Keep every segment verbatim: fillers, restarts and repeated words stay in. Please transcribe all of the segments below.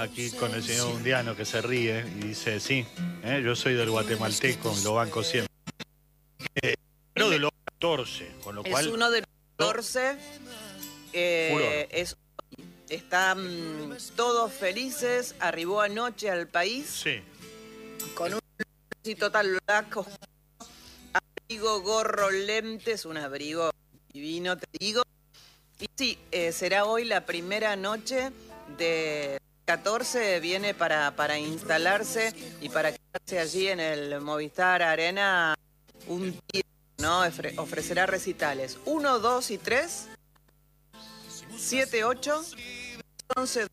aquí con el señor Undiano que se ríe y dice, sí, ¿eh? Yo soy del guatemalteco, lo banco siempre. Eh, pero de los catorce, con lo cual... Es uno de los catorce, eh, es, están todos felices, arribó anoche al país, sí, con un total blanco, abrigo, gorro, lentes, un abrigo divino, te digo. Y sí, eh, será hoy la primera noche de catorce, viene para, para instalarse y para quedarse allí en el Movistar Arena un día, ¿no? Ofrecerá recitales uno, dos y tres, siete, ocho, once,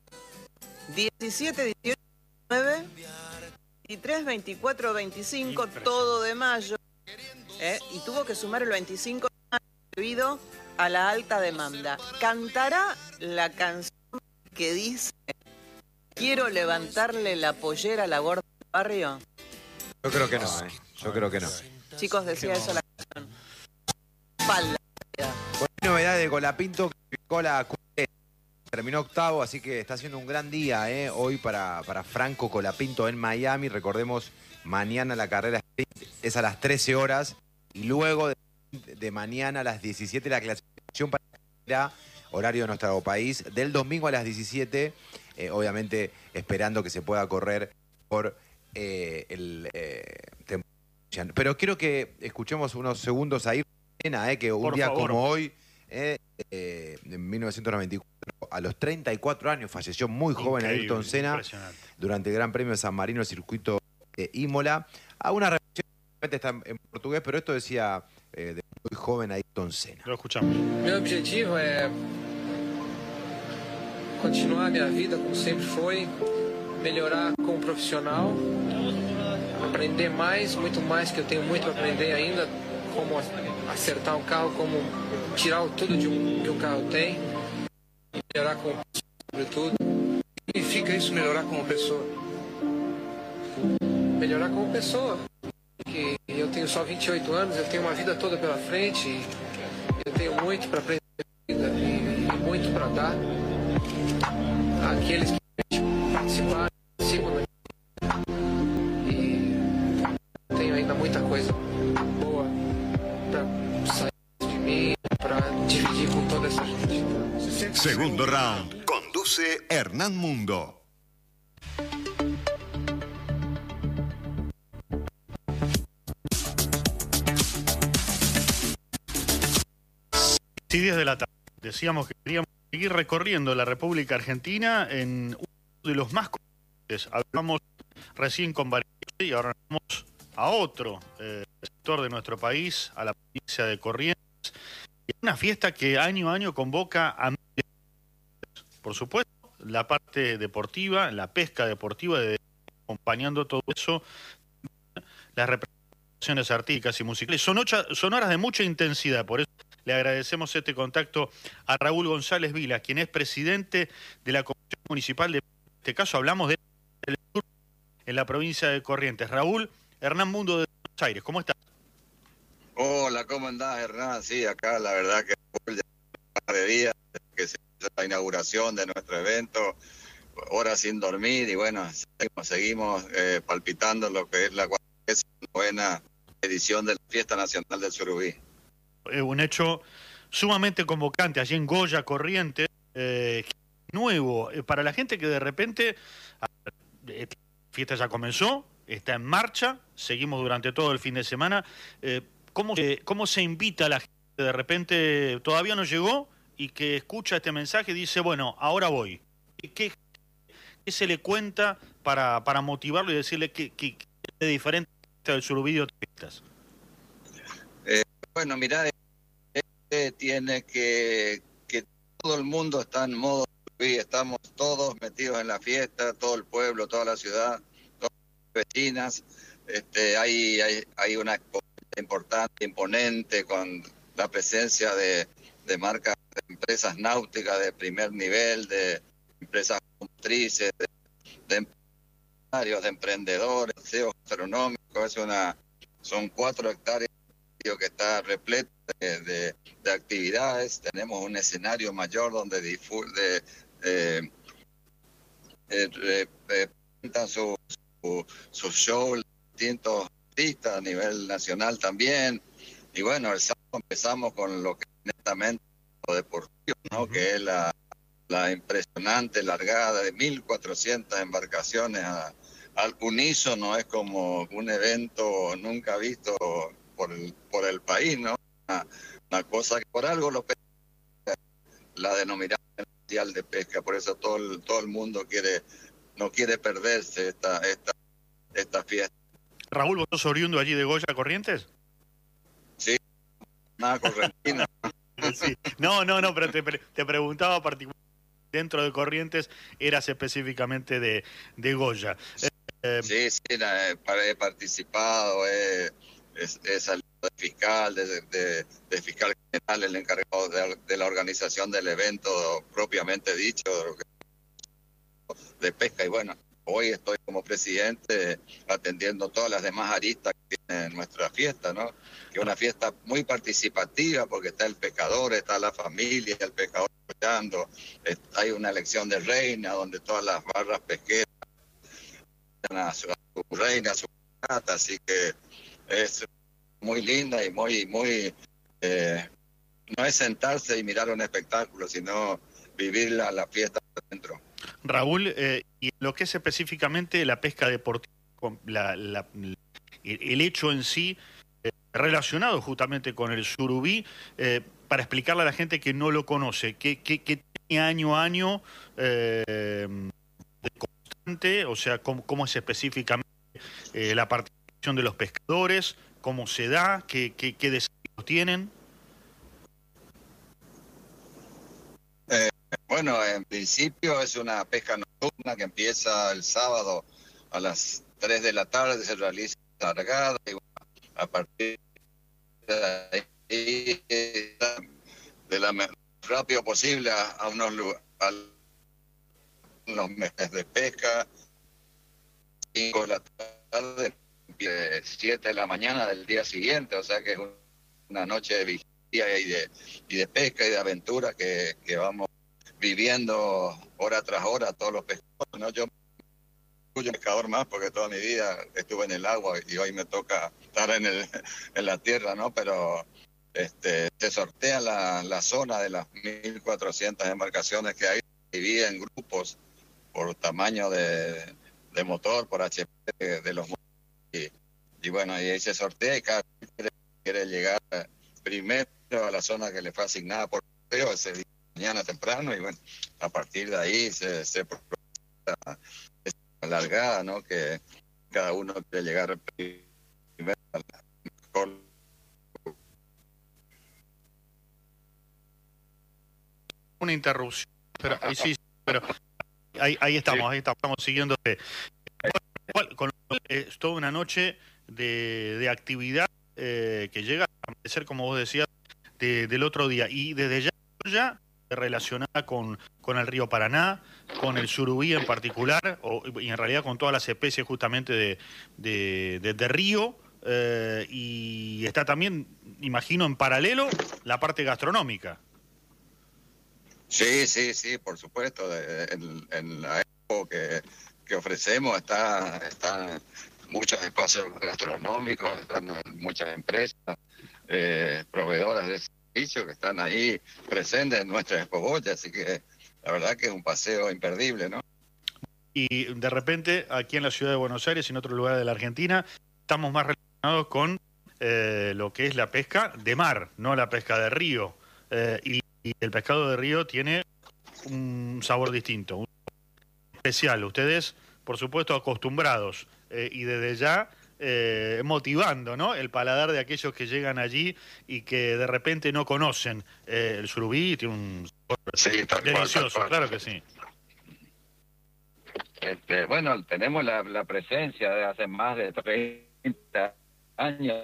diecisiete, dieciocho, diecinueve, veintitrés, veinticuatro, veinticinco, todo de mayo. ¿eh? Y tuvo que sumar el veinticinco de mayo debido a la alta demanda. ¿Cantará la canción que dice quiero levantarle la pollera a la gorda del barrio? Yo creo que no, ¿eh? Yo creo que no. Chicos, decía eso la canción. Falda. Bueno, hay novedad de Colapinto, que Cola terminó octavo, así que está haciendo un gran día ¿eh? hoy para, para Franco Colapinto en Miami. Recordemos, mañana la carrera es a las trece horas y luego de, de mañana a las diecisiete la clasificación para la horario de nuestro país. Del domingo a las diecisiete, eh, obviamente esperando que se pueda correr por eh, el eh, temporada. Pero quiero que escuchemos unos segundos ahí, eh, que un por día favor. como hoy, eh, eh, en mil novecientos noventa y cuatro, a los treinta y cuatro años, falleció muy joven Increíble, Ayrton Senna durante el Gran Premio de San Marino, el circuito de Imola. A una reflexión, está en portugués, pero esto decía eh, de muy joven Ayrton Senna. Lo escuchamos. Mi objetivo é continuar a minha vida como sempre foi, melhorar como profissional, aprender mais, muito mais, que eu tenho muito para aprender ainda, como acertar um carro, como tirar tudo de um, que um carro tem, melhorar como pessoa, sobretudo. O que significa isso, melhorar como pessoa? Melhorar como pessoa. Porque eu tenho só vinte e oito anos, eu tenho uma vida toda pela frente, e eu tenho muito para aprender na vida e, e muito para dar àqueles que participaram, participam e tenho ainda muita coisa boa para sair de mim, para dividir com toda essa gente. Segundo round, conduce Hernán Mundo. Sí, diez de la tarde. Decíamos que queríamos seguir recorriendo la República Argentina en uno de los más conocidos. Hablamos recién con Bariloche y ahora vamos a otro eh, sector de nuestro país, a la provincia de Corrientes. Y es una fiesta que año a año convoca a miles de personas. Por supuesto, la parte deportiva, la pesca deportiva, de, acompañando todo eso, las representaciones artísticas y musicales. Son, ocho, son horas de mucha intensidad, por eso le agradecemos este contacto a Raúl González Vila, quien es presidente de la Comisión Municipal de... En este caso hablamos de en la provincia de Corrientes. Raúl, Hernán Mundo de Buenos Aires, ¿cómo estás? Hola, ¿cómo andás, Hernán? Sí, acá la verdad que ya un par de días que se hizo la inauguración de nuestro evento, horas sin dormir y bueno, seguimos, seguimos eh, palpitando lo que es la novena edición de la Fiesta Nacional del Surubí. Eh, un hecho sumamente convocante allí en Goya, Corrientes, eh, nuevo, eh, para la gente que de repente, eh, la fiesta ya comenzó, está en marcha, seguimos durante todo el fin de semana, eh, ¿cómo, se, ¿cómo se invita a la gente que de repente todavía no llegó y que escucha este mensaje y dice, bueno, ahora voy? ¿Qué, qué se le cuenta para, para motivarlo y decirle que, que, que es diferente del Surubí de otras fiestas? Eh, bueno, mirá, este tiene que, que todo el mundo está en modo Surubí, estamos todos metidos en la fiesta, todo el pueblo, toda la ciudad, todas las vecinas, este, hay, hay, hay una exposición importante, imponente, con la presencia de, de marcas, de empresas náuticas de primer nivel, de empresas motrices, de, de empresarios, de emprendedores, de gastronómicos, es una, son cuatro hectáreas que está repleto de, de, de actividades. Tenemos un escenario mayor donde difu de, eh, eh, eh, presentan su, su, su show, distintos artistas a nivel nacional también. Y bueno, el sábado empezamos con lo que es netamente lo deportivo, ¿no? Uh-huh. Que es la, la impresionante largada de mil cuatrocientas embarcaciones a, al unísono. Es como un evento nunca visto por el, por el país, ¿no? Una, una cosa que por algo lo la denominación mundial de pesca, por eso todo el, todo el mundo quiere no quiere perderse esta esta esta fiesta. Raúl, ¿vos sos oriundo allí de Goya, Corrientes? Sí, nada correntina. Sí. No, no, no, pero te, te preguntaba particularmente, dentro de Corrientes eras específicamente de, de Goya. Eh, sí, sí, he participado, he, he salido de fiscal, de, de, de fiscal general, el encargado de, de la organización del evento propiamente dicho, de, de pesca. Y bueno, hoy estoy como presidente atendiendo todas las demás aristas que tiene nuestra fiesta, ¿no? Que es una fiesta muy participativa porque está el pescador, está la familia, el pescador apoyando, hay una elección de reina donde todas las barras pesqueras a su, a su reina, a su gata, así que es muy linda y muy, muy, eh, no es sentarse y mirar un espectáculo, sino vivir la, la fiesta adentro. Raúl, eh, y lo que es específicamente la pesca deportiva, la, la, el hecho en sí, eh, relacionado justamente con el surubí, eh, para explicarle a la gente que no lo conoce, que, que, que tiene año a año eh, de constante, o sea, cómo, cómo es específicamente eh, la participación de los pescadores, cómo se da, qué, qué, qué desafíos tienen. Eh, bueno, en principio es una pesca nocturna que empieza el sábado a las tres de la tarde, se realiza largada y bueno, a partir de ahí, de la más rápido posible a, a unos a unos meses de pesca, cinco de la tarde, siete de la mañana del día siguiente, o sea que es una noche de vigilia y de, y de pesca y de aventura que, que vamos viviendo hora tras hora todos los pescadores, ¿no? Yo soy un pescador más porque toda mi vida estuve en el agua y hoy me toca estar en, el, en la tierra, ¿no? Pero este, se sortea la, la zona de las mil cuatrocientas embarcaciones que hay, divide en grupos por tamaño de, de motor, por H P de, de los y, y bueno, y ahí se sortea y cada uno quiere, quiere llegar primero a la zona que le fue asignada por sorteo ese día, mañana temprano, y bueno, a partir de ahí se, se esta largada, ¿no? Que cada uno quiere llegar primero a la mejor. Una interrupción, pero ahí sí, pero ahí, ahí estamos, ahí estamos, estamos siguiendo. Bueno, con es toda una noche de, de actividad eh, que llega a amanecer, como vos decías, de, del otro día, y desde ya, ya relacionada con, con el río Paraná, con el surubí en particular, o, y en realidad con todas las especies justamente de, de, de, de río, eh, y está también, imagino, en paralelo la parte gastronómica. Sí, sí, sí, por supuesto. En, en la expo que, que ofrecemos está, están muchos espacios gastronómicos, están muchas empresas, eh, proveedoras de servicios que están ahí presentes en nuestra Expo Goya, así que la verdad que es un paseo imperdible, ¿no? Y de repente, aquí en la ciudad de Buenos Aires y en otros lugares de la Argentina, estamos más relacionados con eh, lo que es la pesca de mar, no la pesca de río. Eh, y Y el pescado de río tiene un sabor distinto, un sabor especial. Ustedes, por supuesto, acostumbrados eh, y desde ya eh, motivando, ¿no?, el paladar de aquellos que llegan allí y que de repente no conocen eh, el surubí. Tiene un sabor sí, tal delicioso, cual, tal cual. Claro que sí. Este, bueno, tenemos la, la presencia de hace más de treinta años.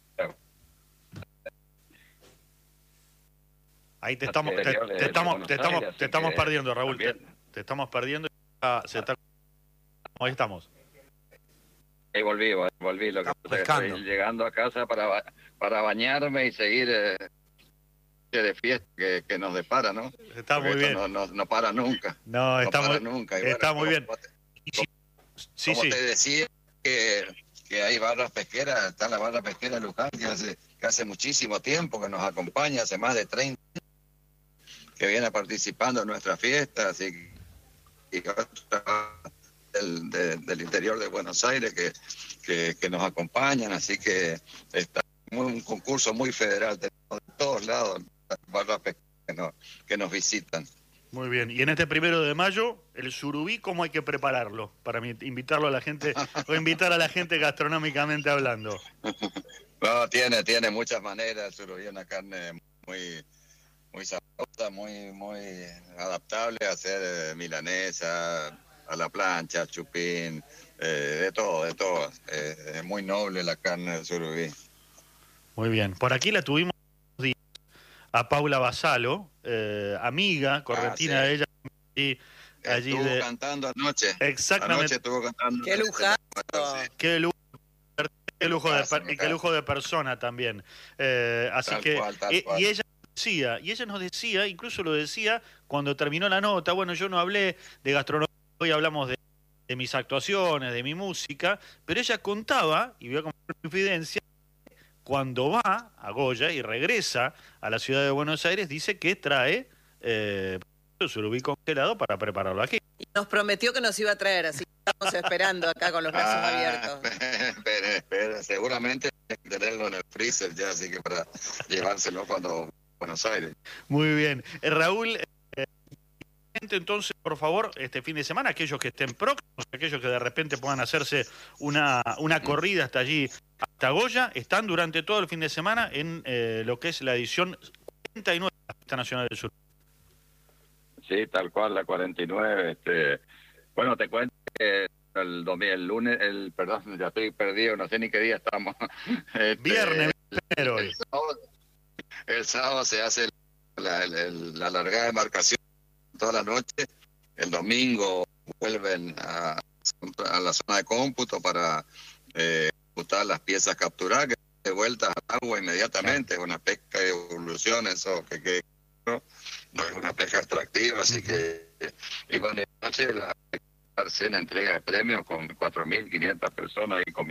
Ahí te estamos, te, te estamos, te estamos, te estamos perdiendo, Raúl. Te, te estamos perdiendo. Ah, se está... Ahí estamos. Ahí volví, volví. Lo que pasa es que estoy llegando a casa para, para bañarme y seguir. Eh... de fiesta que, que nos depara, ¿no? Está Porque muy bien. No, no, no para nunca. No, No está para muy, nunca. Y está bueno, muy bien. como te- Y sí, sí, Como sí. te decía, que, que hay barras pesqueras, está la barra pesquera Luján, que hace, que hace muchísimo tiempo que nos acompaña, hace más de treinta años, que viene participando en nuestras fiestas, así que- y otras del, de- del interior de Buenos Aires que, que, que nos acompañan, así que está muy- un concurso muy federal, tenemos de todos lados las barras pesqueras que nos, que nos visitan. Muy bien. Y en este primero de mayo, el surubí, ¿cómo hay que prepararlo? Para mi- invitarlo a la gente, o invitar a la gente gastronómicamente hablando. No, tiene, tiene muchas maneras, el surubí es una carne muy, muy sabrosa, muy, muy adaptable a hacer eh, milanesa, a la plancha, chupín, eh, de todo, de todo. Eh, es muy noble la carne del surubí. Muy bien. Por aquí la tuvimos a Paula Basalo, eh, amiga, correntina Ah, sí. de ella, y allí Estuvo de... cantando anoche. Exactamente. Anoche estuvo cantando. ¡Qué lujazo! Sí. Qué lujo, qué lujo de, Lujazo, per- y qué lujazo. lujo de persona también. Eh, así Tal que cual, tal eh, cual. y ella decía, y ella nos decía, incluso lo decía cuando terminó la nota, bueno, yo no hablé de gastronomía, hoy hablamos de, de mis actuaciones, de mi música, pero ella contaba, y voy a compartir mi infidencia, cuando va a Goya y regresa a la ciudad de Buenos Aires, dice que trae eh, surubí congelado para prepararlo aquí. Y nos prometió que nos iba a traer, así que estamos esperando acá con los brazos Ah, abiertos. espere, espere, seguramente hay que tenerlo en el freezer ya, así que para llevárselo cuando Buenos Aires. Muy bien. Eh, Raúl, eh, entonces, por favor, este fin de semana, aquellos que estén próximos, aquellos que de repente puedan hacerse una, una corrida hasta allí, hasta Goya, están durante todo el fin de semana en eh, lo que es la edición cuarenta y nueve de la Fiesta Nacional del Sur. Sí, tal cual, la cuarenta y nueve. Este, bueno, te cuento que el, domingo, el lunes, el perdón, ya estoy perdido, no sé ni qué día estamos. Este, Viernes, primero hoy. el, sábado, el sábado se hace la, la, la largada de embarcación toda la noche. El domingo vuelven a, a la zona de cómputo para eh, disputar las piezas capturadas, que de vuelta al agua inmediatamente, es una pesca de evolución, eso que, que no, no es una pesca extractiva, así que, y bueno, noche la cena entrega de premios con cuatro mil quinientas personas y con